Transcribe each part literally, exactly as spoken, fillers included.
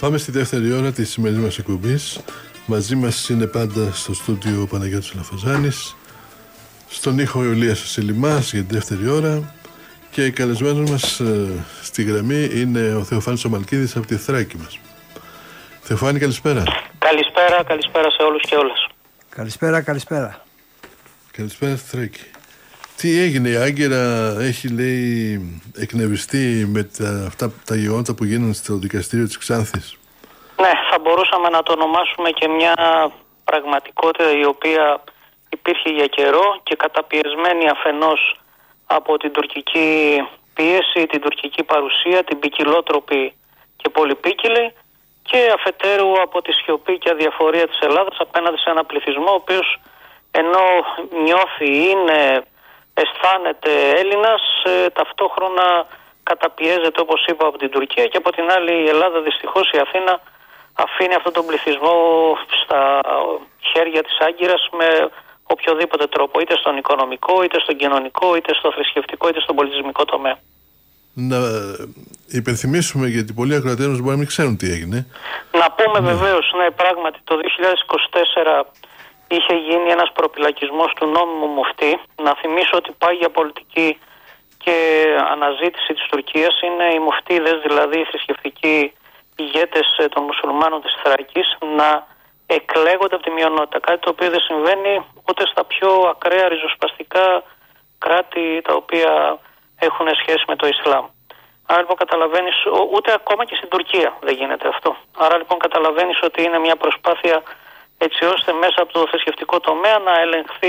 Πάμε στη δεύτερη ώρα της σημερινής μας εκπομπής. Μαζί μας είναι πάντα στο στούντιο ο Παναγιώτης Λαφαζάνης, στον ήχο ο Ηλίας Σελιμάς για τη δεύτερη ώρα, και καλεσμένος μας ε, στη γραμμή είναι ο Θεοφάνης ο Μαλκίδης από τη Θράκη μας. Θεοφάνη, καλησπέρα. Καλησπέρα, καλησπέρα σε όλους και όλες. Καλησπέρα, καλησπέρα. Καλησπέρα στη Θράκη. Τι έγινε, η Άγκυρα έχει, λέει, εκνευριστεί με τα, αυτά τα γεγονότα που γίνανε στο δικαστήριο της Ξάνθης? Ναι, θα μπορούσαμε να το ονομάσουμε και μια πραγματικότητα η οποία υπήρχε για καιρό και καταπιεσμένη αφενός από την τουρκική πίεση, την τουρκική παρουσία, την ποικιλότροπη και πολυπίκυλη, και αφετέρου από τη σιωπή και αδιαφορία της Ελλάδας απέναντι σε ένα πληθυσμό ο οποίος ενώ νιώθει, είναι, αισθάνεται Έλληνας, ε, ταυτόχρονα καταπιέζεται, όπως είπα, από την Τουρκία, και από την άλλη η Ελλάδα, δυστυχώς η Αθήνα, αφήνει αυτόν τον πληθυσμό στα χέρια της Άγκυρας με οποιοδήποτε τρόπο, είτε στον οικονομικό, είτε στον κοινωνικό, είτε στο θρησκευτικό, είτε στον πολιτισμικό τομέα. Να υπενθυμίσουμε, γιατί πολλοί ακροατές μας μπορεί να μην ξέρουν τι έγινε. Να πούμε ναι. βεβαίως, ναι, πράγματι το δύο χιλιάδες είκοσι τέσσερα είχε γίνει ένας προπυλακισμός του νόμιμου μουφτή. Να θυμίσω ότι πάγια πολιτική και αναζήτηση της Τουρκίας είναι οι μουφτίδες, δηλαδή οι θρησκευτικοί ηγέτες των μουσουλμάνων της Θράκης, να εκλέγονται από τη μειονότητα. Κάτι το οποίο δεν συμβαίνει ούτε στα πιο ακραία ριζοσπαστικά κράτη τα οποία έχουν σχέση με το Ισλάμ. Άρα λοιπόν καταλαβαίνεις, ούτε ακόμα και στην Τουρκία δεν γίνεται αυτό. Άρα λοιπόν καταλαβαίνεις ότι είναι μια προσπάθεια έτσι ώστε μέσα από το θρησκευτικό τομέα να ελεγχθεί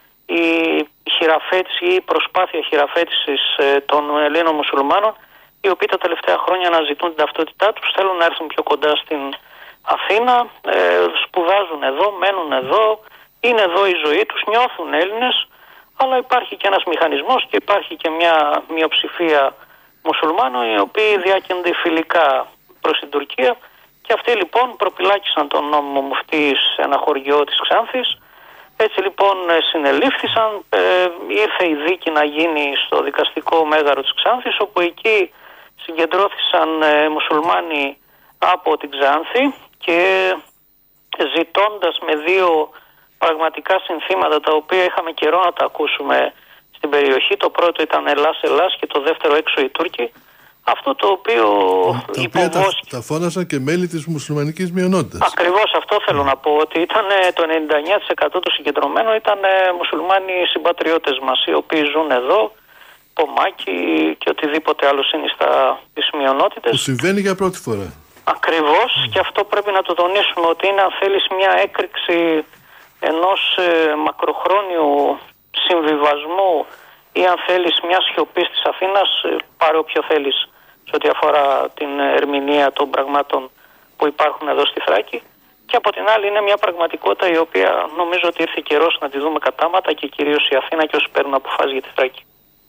η χειραφέτηση ή η προσπάθεια χειραφέτησης των Ελλήνων μουσουλμάνων, οι οποίοι τα τελευταία χρόνια αναζητούν την ταυτότητά τους, θέλουν να έρθουν πιο κοντά στην Αθήνα, ε, σπουδάζουν εδώ, μένουν εδώ, είναι εδώ η ζωή τους, νιώθουν Έλληνες, αλλά υπάρχει και ένας μηχανισμός και υπάρχει και μια μειοψηφία μουσουλμάνων οι οποίοι διάκαινται φιλικά προς την Τουρκία, και αυτοί λοιπόν προπυλάκησαν τον νόμιμο μουφτή σε ένα χωριό της Ξάνθης. Έτσι λοιπόν συνελήφθησαν, ε, ήρθε η δίκη να γίνει στο δικαστικό μέγαρο της Ξάνθης, όπου εκεί συγκεντρώθησαν ε, μουσουλμάνοι από την Ξάνθη και ζητώντας με δύο πραγματικά συνθήματα τα οποία είχαμε καιρό να τα ακούσουμε στην περιοχή. Το πρώτο ήταν Ελλάς Ελλάς και το δεύτερο έξω οι Τούρκοι. Αυτό το οποίο υποβόσκει... Τα, τα φώνασαν και μέλη της μουσουλμανικής μειονότητας. Ακριβώς αυτό θέλω να πω, ότι ήταν το ενενήντα εννέα τοις εκατό του συγκεντρωμένου ήταν μουσουλμάνοι συμπατριώτες μας, οι οποίοι ζουν εδώ, Πομάκι και οτιδήποτε άλλο συνιστά τις μειονότητες. Που συμβαίνει για πρώτη φορά. Ακριβώς, mm. και αυτό πρέπει να το τονίσουμε, ότι είναι, αν θέλεις, μια έκρηξη ενός ε, μακροχρόνιου συμβιβασμού ή, αν θέλεις, μια σιωπής της Αθήνας, ε, πάρε όποιο θέλεις, σε ό,τι αφορά την ερμηνεία των πραγμάτων που υπάρχουν εδώ στη Θράκη. Και από την άλλη είναι μια πραγματικότητα η οποία νομίζω ότι ήρθε καιρός να τη δούμε κατάματα, και κυρίως η Αθήνα και όσοι παίρνουν αποφάσεις για τη Θράκη.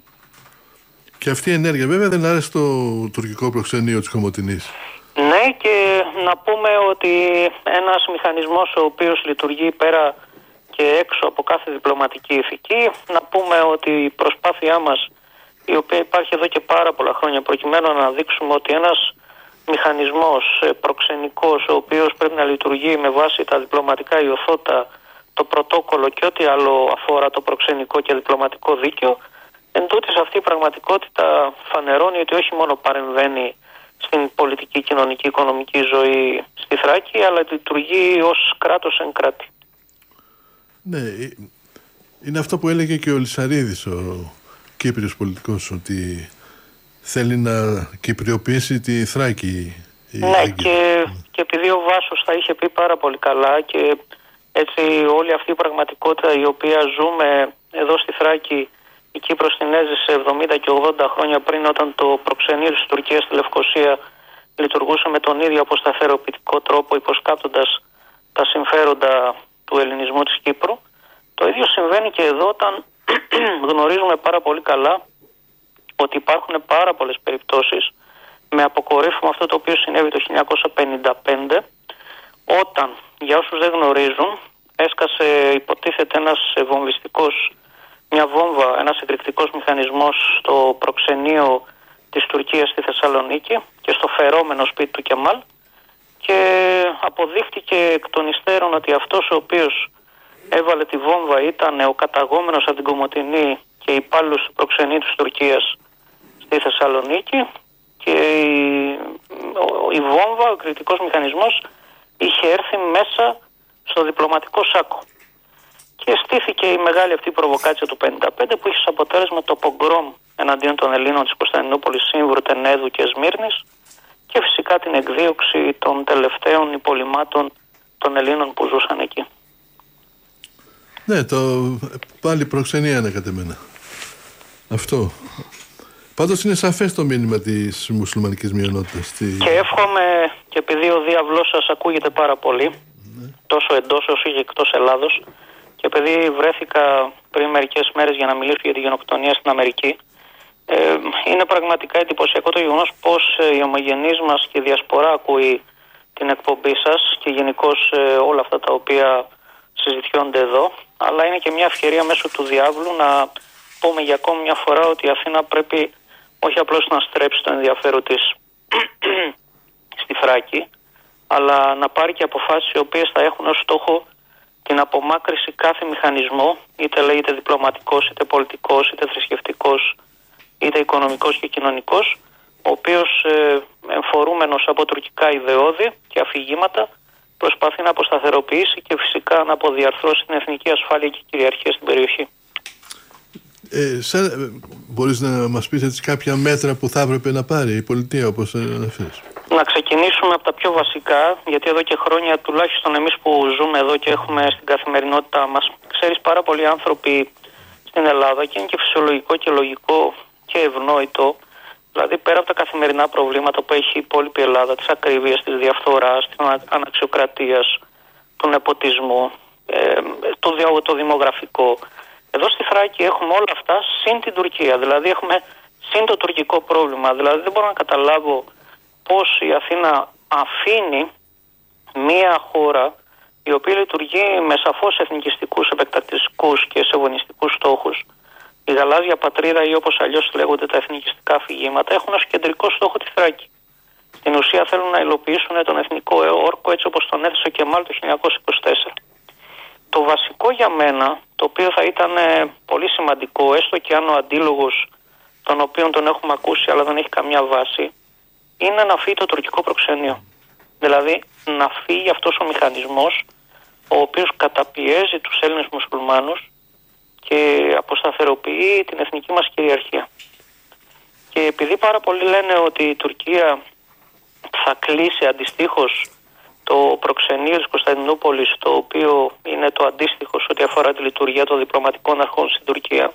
Και αυτή η ενέργεια βέβαια δεν άρεσε το τουρκικό προξενείο της Κομοτηνής. Ναι, και να πούμε ότι ένας μηχανισμός ο οποίος λειτουργεί πέρα και έξω από κάθε διπλωματική ηθική, να πούμε ότι η προσπάθειά μας, η οποία υπάρχει εδώ και πάρα πολλά χρόνια, προκειμένου να δείξουμε ότι ένας μηχανισμός προξενικός, ο οποίος πρέπει να λειτουργεί με βάση τα διπλωματικά ιωθώτα, το πρωτόκολλο και ό,τι άλλο αφορά το προξενικό και διπλωματικό δίκαιο, εν τούτης αυτή η πραγματικότητα φανερώνει ότι όχι μόνο παρεμβαίνει στην πολιτική, κοινωνική, οικονομική ζωή στη Θράκη, αλλά λειτουργεί ως κράτος εν κράτη. Ναι, είναι αυτό που έλεγε και ο Λυσαρίδης, ο Κύπριος πολιτικός, ότι θέλει να κυπριοποιήσει τη Θράκη. Ναι, και, και επειδή ο Βάσος τα είχε πει πάρα πολύ καλά, και έτσι όλη αυτή η πραγματικότητα η οποία ζούμε εδώ στη Θράκη, η Κύπρος την έζησε εβδομήντα και ογδόντα χρόνια πριν, όταν το προξενείο της Τουρκίας στη Λευκοσία λειτουργούσε με τον ίδιο αποσταθεροποιητικό τρόπο, υποσκάπτοντας τα συμφέροντα του ελληνισμού της Κύπρου. Το ίδιο συμβαίνει και εδώ, όταν γνωρίζουμε πάρα πολύ καλά ότι υπάρχουν πάρα πολλές περιπτώσεις, με αποκορύφωμα αυτό το οποίο συνέβη το χίλια εννιακόσια πενήντα πέντε, όταν, για όσους δεν γνωρίζουν, έσκασε υποτίθεται ένας βομβιστικός, μια βόμβα, ένας εκρηκτικός μηχανισμός στο προξενείο της Τουρκίας στη Θεσσαλονίκη και στο φερόμενο σπίτι του Κεμάλ, αποδείχτηκε εκ των υστέρων ότι αυτός ο οποίος έβαλε τη βόμβα ήταν ο καταγόμενος από την Κομοτηνή και υπάλληλος του προξενήτου της Τουρκίας στη Θεσσαλονίκη, και η, η βόμβα, ο κριτικός μηχανισμός, είχε έρθει μέσα στο διπλωματικό σάκο. Και στήθηκε η μεγάλη αυτή προβοκάτσια του πενήντα πέντε που είχε σαν αποτέλεσμα το πογκρόμ εναντίον των Ελλήνων της Κωνσταντινούπολης, Σύμβρου, Τενέδου και Σμύρνης, και φυσικά την εκδίωξη των τελευταίων υπολοιμάτων των Ελλήνων που ζούσαν εκεί. Ναι, το πάλι προξενία είναι κατ' εμένα. Αυτό. Πάντως είναι σαφές το μήνυμα της μουσουλμανικής μειονότητας. Στη... Και εύχομαι, και επειδή ο διάβλος σας ακούγεται πάρα πολύ, ναι, τόσο εντός όσο και εκτός Ελλάδος, και επειδή βρέθηκα πριν μερικές μέρες για να μιλήσω για τη γενοκτονία στην Αμερική, ε, είναι πραγματικά εντυπωσιακό το γεγονός πως ε, η ομογενής μας και η διασπορά ακούει την εκπομπή σας και γενικώς ε, όλα αυτά τα οποία συζητιώνται εδώ, αλλά είναι και μια ευκαιρία μέσω του διάβλου να πούμε για ακόμη μια φορά ότι η Αθήνα πρέπει όχι απλώς να στρέψει το ενδιαφέρον της στη Θράκη, αλλά να πάρει και αποφάσεις οι οποίες θα έχουν ως στόχο την απομάκρυση κάθε μηχανισμό, είτε λέγεται διπλωματικός, είτε πολιτικός, είτε θρησκευτικός, είτε οικονομικός και κοινωνικός, ο οποίος ε, εμφορούμενος από τουρκικά ιδεώδη και αφηγήματα προσπαθεί να αποσταθεροποιήσει και φυσικά να αποδιαρθρώσει την εθνική ασφάλεια και κυριαρχία στην περιοχή. Ε, σαν, μπορείς να μας πεις έτσι κάποια μέτρα που θα έπρεπε να πάρει η πολιτεία, όπως αναφέρεις? Να ξεκινήσουμε από τα πιο βασικά, γιατί εδώ και χρόνια, τουλάχιστον εμείς που ζούμε εδώ και έχουμε στην καθημερινότητά μας, ξέρεις, πάρα πολλοί άνθρωποι στην Ελλάδα, και είναι και φυσιολογικό και λογικό και ευνόητο, δηλαδή πέρα από τα καθημερινά προβλήματα που έχει η υπόλοιπη Ελλάδα, της ακρίβειας, της διαφθοράς, της αναξιοκρατίας, του νεποτισμού, ε, το, το δημογραφικό, εδώ στη Θράκη έχουμε όλα αυτά συν την Τουρκία, δηλαδή έχουμε συν το τουρκικό πρόβλημα. Δηλαδή δεν μπορώ να καταλάβω πώς η Αθήνα αφήνει μία χώρα η οποία λειτουργεί με σαφώς εθνικιστικούς, επεκτατιστικούς και σεβωνιστικούς στόχους. Η γαλάζια πατρίδα, ή όπως αλλιώς λέγονται τα εθνικιστικά αφηγήματα, έχουν ως κεντρικό στόχο τη Θράκη. Στην ουσία θέλουν να υλοποιήσουν τον εθνικό όρκο έτσι όπως τον έθεσε ο Κεμάλ το χίλια εννιακόσια είκοσι τέσσερα. Το βασικό για μένα, το οποίο θα ήταν πολύ σημαντικό, έστω και αν ο αντίλογος τον οποίον τον έχουμε ακούσει αλλά δεν έχει καμιά βάση, είναι να φύγει το τουρκικό προξενείο. Δηλαδή να φύγει αυτός ο μηχανισμός ο οποίος καταπιέζει τους Έλληνες μουσουλμάνους και αποσταθεροποιεί την εθνική μας κυριαρχία. Και επειδή πάρα πολλοί λένε ότι η Τουρκία θα κλείσει αντιστοίχως το προξενείο της Κωνσταντινούπολης, το οποίο είναι το αντίστοιχο σε ό,τι αφορά τη λειτουργία των διπλωματικών αρχών στην Τουρκία,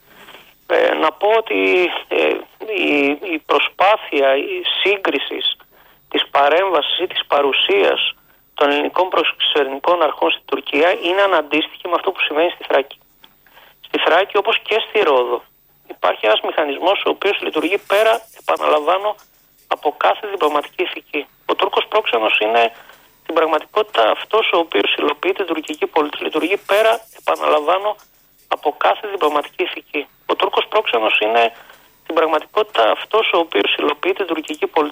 ε, να πω ότι ε, η, η προσπάθεια η σύγκρισης της παρέμβασης ή της παρουσίας των ελληνικών προξενικών αρχών στην Τουρκία είναι αναντίστοιχη με αυτό που συμβαίνει στη Θράκη. Στη Θράκη, όπως και στη Ρόδο, υπάρχει ένας μηχανισμός ο οποίος λειτουργεί πέρα, επαναλαμβάνω, από κάθε διπλωματική ηθική. Ο Τούρκος πρόξενος είναι στην πραγματικότητα αυτός ο οποίος υλοποιεί την τουρκική πολιτική, λειτουργεί πέρα, επαναλαμβάνω, από κάθε διπλωματική ηθική. Ο Τούρκος πρόξενος είναι στην πραγματικότητα αυτός ο οποίος υλοποιεί την τουρκική πολιτική.